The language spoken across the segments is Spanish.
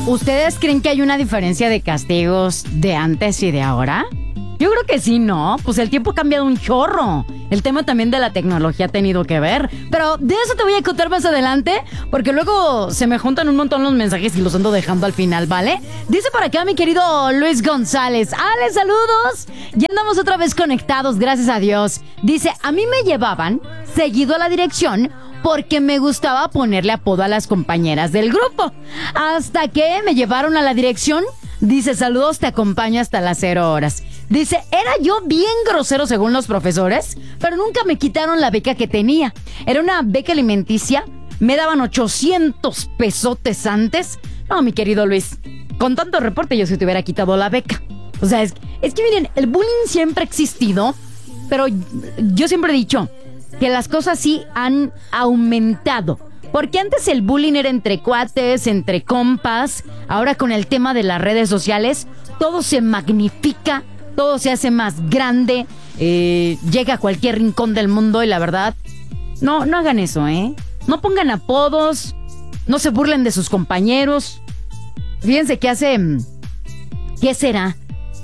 ¿Ustedes creen que hay una diferencia de castigos de antes y de ahora? Yo creo que sí, ¿no? Pues el tiempo ha cambiado un chorro. El tema también de la tecnología ha tenido que ver. Pero de eso te voy a contar más adelante, porque luego se me juntan un montón los mensajes y los ando dejando al final, ¿vale? Dice por acá mi querido Luis González. ¡Ale, saludos! Ya andamos otra vez conectados, gracias a Dios. Dice, a mí me llevaban seguido a la dirección porque me gustaba ponerle apodo a las compañeras del grupo. Hasta que me llevaron a la dirección. Dice, saludos, te acompaño hasta las 0 horas. Dice, era yo bien grosero según los profesores, pero nunca me quitaron la beca que tenía. Era una beca alimenticia, me daban 800 pesotes antes. No, mi querido Luis, con tanto reporte yo se te hubiera quitado la beca. O sea, es que miren, el bullying siempre ha existido, pero yo siempre he dicho que las cosas sí han aumentado. Porque antes el bullying era entre cuates, entre compas. Ahora con el tema de las redes sociales, todo se magnifica, todo se hace más grande, llega a cualquier rincón del mundo y la verdad, no hagan eso, ¿eh? No pongan apodos, no se burlen de sus compañeros. Fíjense que hace, ¿qué será?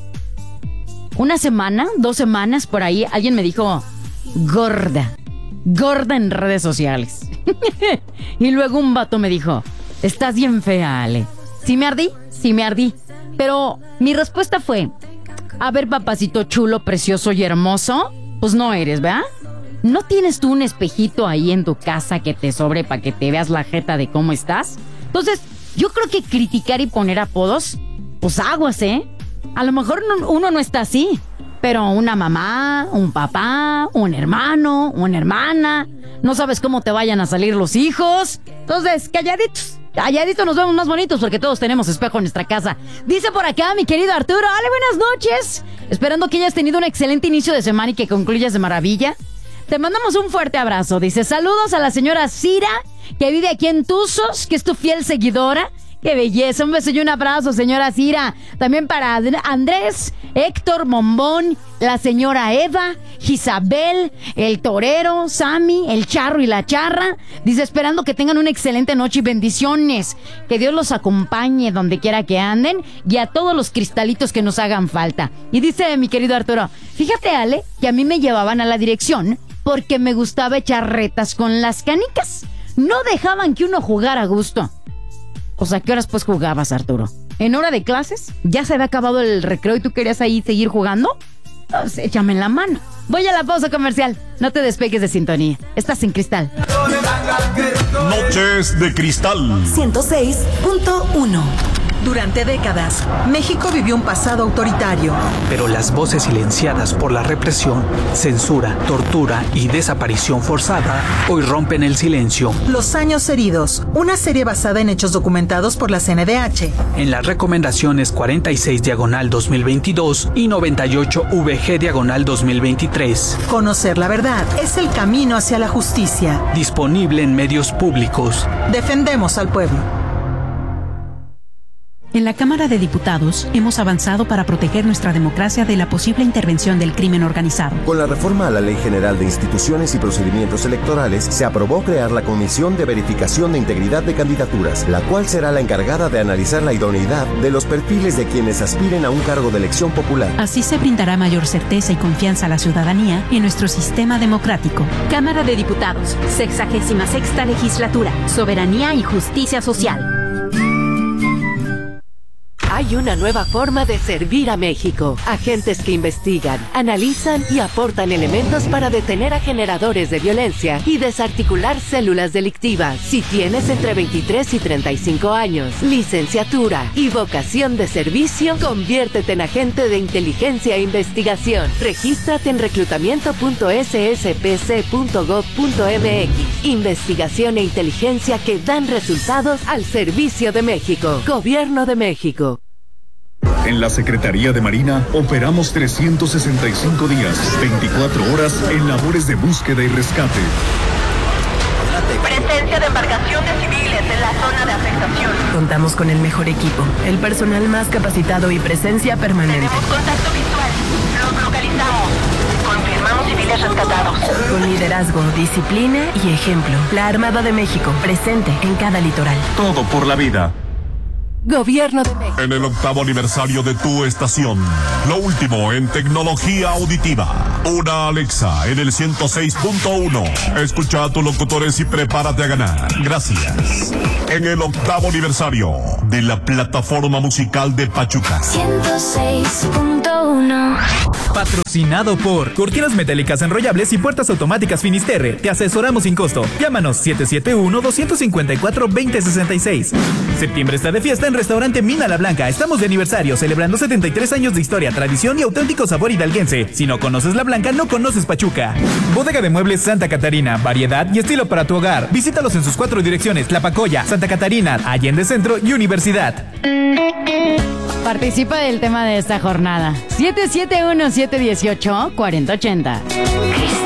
Una semana, 2 semanas por ahí, alguien me dijo gorda en redes sociales. Y luego un vato me dijo, estás bien fea, Ale. ¿Sí me ardí? Sí me ardí. Pero mi respuesta fue, a ver, papacito chulo, precioso y hermoso, pues no eres, ¿verdad? ¿No tienes tú un espejito ahí en tu casa que te sobre para que te veas la jeta de cómo estás? Entonces, yo creo que criticar y poner apodos, pues aguas, ¿eh? A lo mejor uno no está así, pero una mamá, un papá, un hermano, una hermana, no sabes cómo te vayan a salir los hijos. Entonces, calladitos nos vemos más bonitos porque todos tenemos espejo en nuestra casa. Dice por acá mi querido Arturo, ¡ale, buenas noches! Esperando que hayas tenido un excelente inicio de semana y que concluyas de maravilla. Te mandamos un fuerte abrazo. Dice, saludos a la señora Cira, que vive aquí en Tuzos, que es tu fiel seguidora. ¡Qué belleza! Un beso y un abrazo, señora Cira. También para Andrés, Héctor, Bombón, la señora Eva, Isabel, el torero, Sammy, el charro y la charra. Dice, esperando que tengan una excelente noche y bendiciones. Que Dios los acompañe donde quiera que anden y a todos los cristalitos que nos hagan falta. Y dice mi querido Arturo, fíjate, Ale, que a mí me llevaban a la dirección porque me gustaba echar retas con las canicas. No dejaban que uno jugara a gusto. O sea, ¿qué horas pues jugabas, Arturo? ¿En hora de clases? ¿Ya se había acabado el recreo y tú querías ahí seguir jugando? Pues échame en la mano. Voy a la pausa comercial. No te despegues de sintonía. Estás en Cristal. Noches de Cristal 106.1. Durante décadas, México vivió un pasado autoritario. Pero las voces silenciadas por la represión, censura, tortura y desaparición forzada hoy rompen el silencio. Los años heridos, una serie basada en hechos documentados por la CNDH. En las recomendaciones 46/2022 y 98/VG/2023. Conocer la verdad es el camino hacia la justicia. Disponible en medios públicos. Defendemos al pueblo. En la Cámara de Diputados hemos avanzado para proteger nuestra democracia de la posible intervención del crimen organizado. Con la reforma a la Ley General de Instituciones y Procedimientos Electorales, se aprobó crear la Comisión de Verificación de Integridad de Candidaturas, la cual será la encargada de analizar la idoneidad de los perfiles de quienes aspiren a un cargo de elección popular. Así se brindará mayor certeza y confianza a la ciudadanía en nuestro sistema democrático. Cámara de Diputados, 66ª Legislatura, Soberanía y Justicia Social. Hay una nueva forma de servir a México. Agentes que investigan, analizan y aportan elementos para detener a generadores de violencia y desarticular células delictivas. Si tienes entre 23 y 35 años, licenciatura y vocación de servicio, conviértete en agente de inteligencia e investigación. Regístrate en reclutamiento.sspc.gov.mx. Investigación e inteligencia que dan resultados al servicio de México. Gobierno de México. En la Secretaría de Marina operamos 365 días, 24 horas en labores de búsqueda y rescate. Presencia de embarcaciones civiles en la zona de afectación. Contamos con el mejor equipo, el personal más capacitado y presencia permanente. Tenemos contacto visual. Los localizamos. Confirmamos civiles rescatados. Con liderazgo, disciplina y ejemplo. La Armada de México, presente en cada litoral. Todo por la vida. Gobierno de México. En el 8º aniversario de tu estación, lo último en tecnología auditiva. Una Alexa en el 106.1. Escucha a tus locutores y prepárate a ganar. Gracias. En el 8º aniversario de la plataforma musical de Pachuca. 106.1. Patrocinado por Cortinas Metálicas Enrollables y Puertas Automáticas Finisterre. Te asesoramos sin costo. Llámanos 771-254-2066. Septiembre está de fiesta en Restaurante Mina La Blanca. Estamos de aniversario, celebrando 73 años de historia, tradición y auténtico sabor hidalguense. Si no conoces La Blanca, no conoces Pachuca. Bodega de Muebles Santa Catarina. Variedad y estilo para tu hogar. Visítalos en sus 4 direcciones: Tlapacoya, Santa Catarina, Allende Centro y Universidad. Participa del tema de esta jornada. 771-718-4080.